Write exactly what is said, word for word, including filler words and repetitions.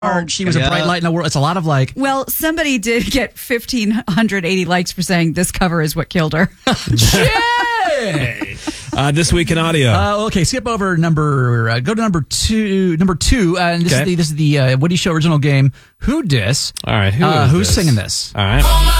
She was yeah. a bright light in the world. It's a lot of like. Well, somebody did get fifteen eighty likes for saying this cover is what killed her. Jay! Uh, this week in audio. Uh, okay, skip over number. Uh, go to number two. Number two. Uh, and this okay. is the this is the uh, Woody Show original game. Who Dis? All right. Who uh, is who's this? singing this? All right.